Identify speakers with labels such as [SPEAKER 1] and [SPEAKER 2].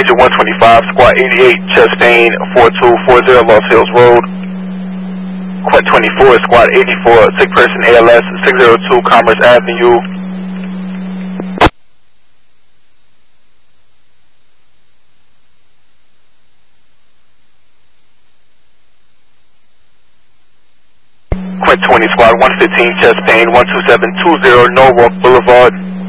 [SPEAKER 1] Major 125, Squad 88, chest pain 4240 Lost Hills Road. Quint 24, Squad 84, sick person ALS 602 Commerce Avenue. Quint 20, Squad 115, chest pain 12720 Norwalk Boulevard.